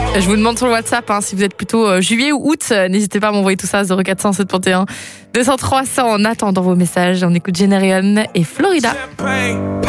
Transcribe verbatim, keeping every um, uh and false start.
Je vous demande sur le WhatsApp hein, si vous êtes plutôt euh, juillet ou août. Euh, n'hésitez pas à m'envoyer tout ça zéro quatre cents sept un deux cents trois cents en attendant vos messages. On écoute Generation et Florida. Champagne,